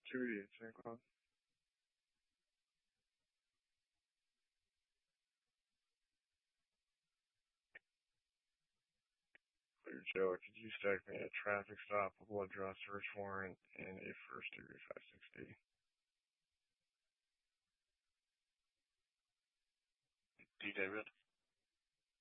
Two idiots, eh, Claude? Clear Joe, could you stack me a traffic stop, a blood draw search warrant, and a first degree 560? D. David.